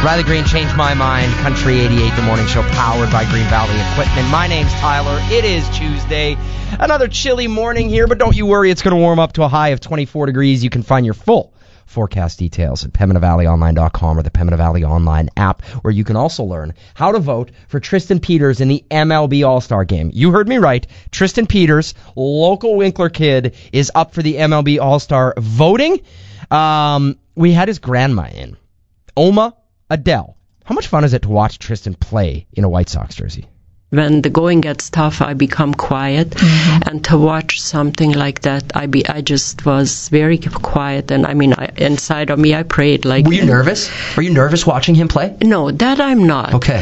Riley Green, Change My Mind, Country 88, the morning show powered by Green Valley Equipment. My name's Tyler. It is Tuesday. Another chilly morning here, but don't you worry. It's going to warm up to a high of 24 degrees. You can find your full forecast details at PembinaValleyOnline.com or the Pembina Valley Online app, where you can also learn how to vote for Tristan Peters in the MLB All-Star Game. You heard me right. Tristan Peters, local Winkler kid, is up for the MLB All-Star voting. We had his grandma in. Oma Adele. How much fun is it to watch Tristan play in a White Sox jersey? When the going gets tough, I become quiet, and to watch something like that, I just was very quiet, and I mean, inside of me, I prayed like. Were you nervous? Were you nervous watching him play? No, that I'm not. Okay.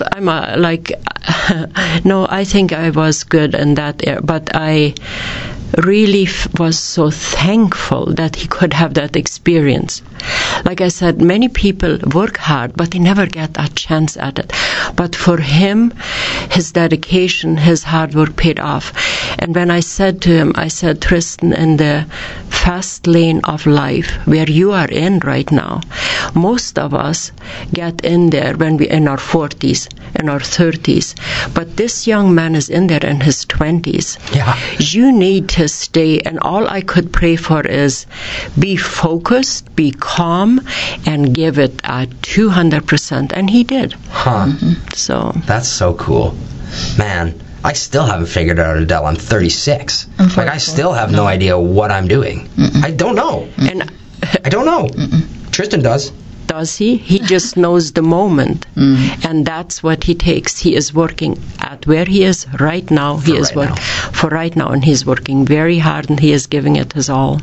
No, I think I was good in that area, but I really was so thankful that he could have that experience. Like I said, many people work hard, but they never get a chance at it. But for him, his dedication, his hard work paid off. And when I said to him, I said, Tristan, in the fast lane of life where you are in right now, most of us get in there when we're in our 40s, in our 30s. But this young man is in there in his 20s. Yeah. You need to stay, and all I could pray for is be focused, be calm, and give it a 200%. And he did. Huh. So that's so cool. Man, I still haven't figured it out, Adele. I'm 36. Like, I still have no idea what I'm doing. I don't know. And I don't know. Tristan does. Does he? He just knows the moment. And that's what he takes. He is working at where he is right now. He is working for right now, and he's working very hard, and he is giving it his all.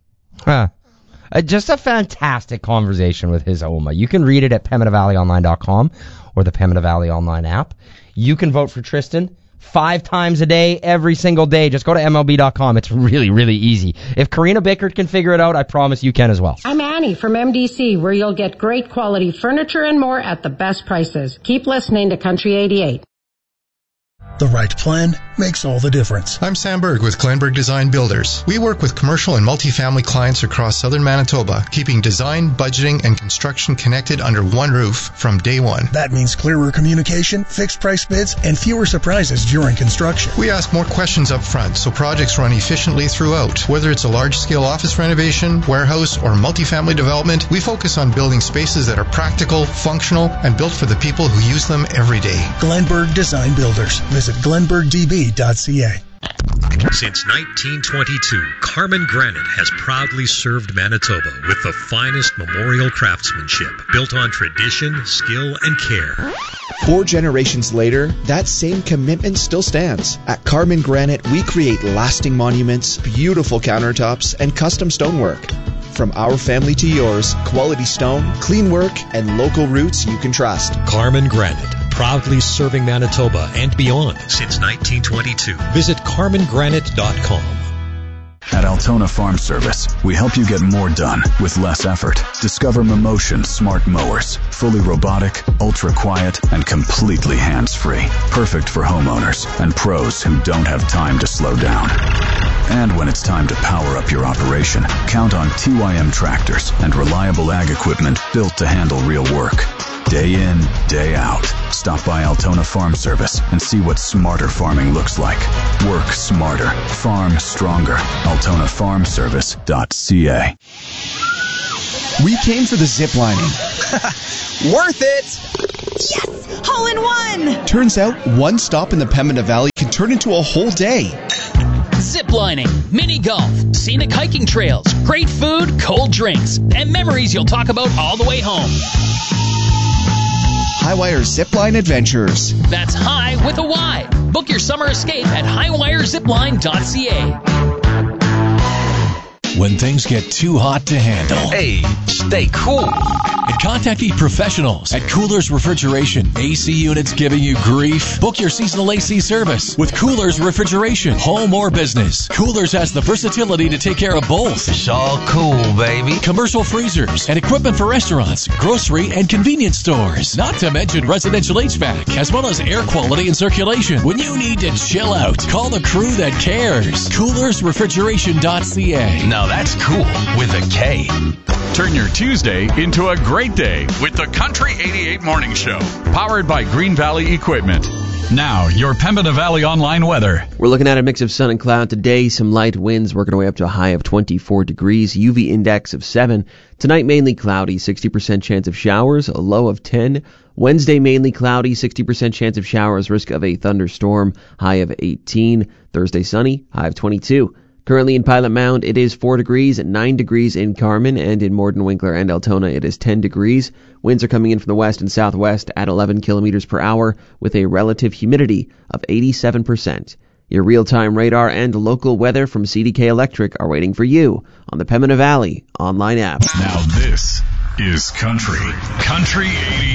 Just a fantastic conversation with his Oma. You can read it at PembinaValleyOnline.com or the Pembina Valley Online app. You can vote for Tristan 5 times a day, every single day. Just go to MLB.com. It's really, really easy. If Karina Bickert can figure it out, I promise you can as well. I'm Annie from MDC, where you'll get great quality furniture and more at the best prices. Keep listening to Country 88. The right plan makes all the difference. I'm Sam Berg with Glenberg Design Builders. We work with commercial and multifamily clients across southern Manitoba, keeping design, budgeting, and construction connected under one roof from day one. That means clearer communication, fixed price bids, and fewer surprises during construction. We ask more questions up front so projects run efficiently throughout. Whether it's a large-scale office renovation, warehouse, or multifamily development, we focus on building spaces that are practical, functional, and built for the people who use them every day. Glenberg Design Builders. Visit glenbergdb.ca. Since 1922, Carmen Granite has proudly served Manitoba with the finest memorial craftsmanship built on tradition, skill, and care. 4 generations later, that same commitment still stands. At Carmen Granite, we create lasting monuments, beautiful countertops, and custom stonework. From our family to yours, quality stone, clean work, and local roots you can trust. Carmen Granite, proudly serving Manitoba and beyond since 1922. Visit CarmenGranite.com. At Altona Farm Service, we help you get more done with less effort. Discover Mimotion Smart Mowers. Fully robotic, ultra-quiet, and completely hands-free. Perfect for homeowners and pros who don't have time to slow down. And when it's time to power up your operation, count on TYM tractors and reliable ag equipment built to handle real work. Day in, day out. Stop by Altona Farm Service and see what smarter farming looks like. Work smarter. Farm stronger. AltonaFarmService.ca. We came for the zip lining. Worth it! Yes! Hole in one! Turns out, one stop in the Pembina Valley can turn into a whole day. Ziplining, mini golf, scenic hiking trails, great food, cold drinks, and memories you'll talk about all the way home. Highwire Zipline Adventures. That's high with a Y. Book your summer escape at highwirezipline.ca. When things get too hot to handle. Hey, stay cool. And contact the professionals at Coolers Refrigeration. AC units giving you grief? Book your seasonal AC service with Coolers Refrigeration. Home or business, Coolers has the versatility to take care of both. It's all cool, baby. Commercial freezers and equipment for restaurants, grocery, and convenience stores. Not to mention residential HVAC, as well as air quality and circulation. When you need to chill out, call the crew that cares. CoolersRefrigeration.ca. Now that's cool with a K. Turn your Tuesday into a great day with the Country 88 Morning Show, powered by Green Valley Equipment. Now, your Pembina Valley online weather. We're looking at a mix of sun and cloud today. Some light winds working our way up to a high of 24 degrees. UV index of 7. Tonight, mainly cloudy, 60% chance of showers, a low of 10. Wednesday, mainly cloudy, 60% chance of showers, risk of a thunderstorm, high of 18. Thursday, sunny, high of 22. Currently in Pilot Mound, it is 4 degrees, 9 degrees in Carmen, and in Morden, Winkler, and Altona, it is 10 degrees. Winds are coming in from the west and southwest at 11 kilometers per hour with a relative humidity of 87%. Your real-time radar and local weather from CDK Electric are waiting for you on the Pembina Valley online app. Now this is Country 80.